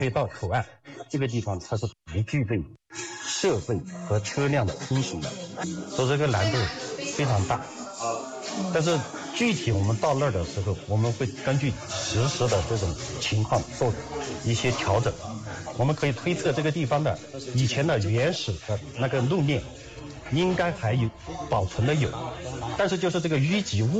可以到口岸，这个地方它是不具备设备和车辆的通行的，所以这个难度非常大。但是具体我们到那儿的时候，我们会根据实时的这种情况做一些调整。我们可以推测这个地方的以前的原始的那个路面应该还有保存的有，但是就是这个淤积物